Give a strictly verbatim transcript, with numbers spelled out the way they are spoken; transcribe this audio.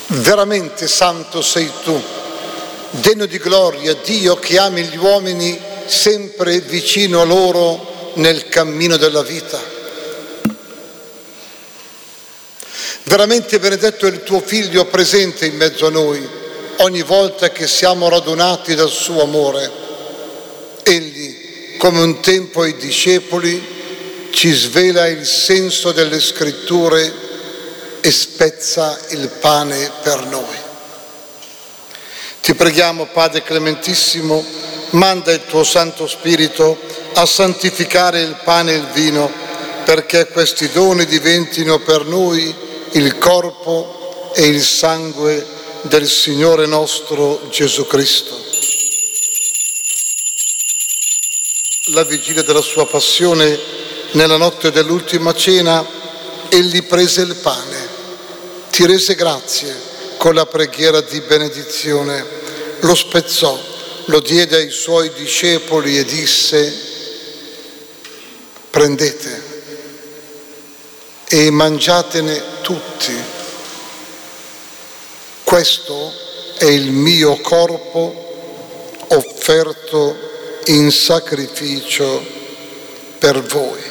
Veramente santo sei tu, degno di gloria, Dio che ami gli uomini sempre vicino a loro nel cammino della vita. Veramente benedetto è il tuo Figlio presente in mezzo a noi ogni volta che siamo radunati dal suo amore. Egli, come un tempo ai discepoli, ci svela il senso delle scritture e spezza il pane per noi. Ti preghiamo, Padre Clementissimo, manda il tuo Santo Spirito a santificare il pane e il vino, perché questi doni diventino per noi il corpo e il sangue del Signore nostro Gesù Cristo. La vigilia della sua passione, nella notte dell'ultima cena, egli prese il pane, ti rese grazie con la preghiera di benedizione, lo spezzò, lo diede ai suoi discepoli e disse: prendete e mangiatene tutti. Questo è il mio corpo offerto in sacrificio per voi.